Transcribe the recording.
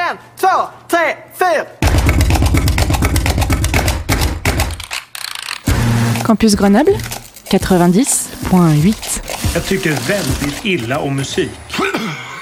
1, 2, 3, 4. Campus Grenoble 90.8. Jag tycker väldigt illa om musik.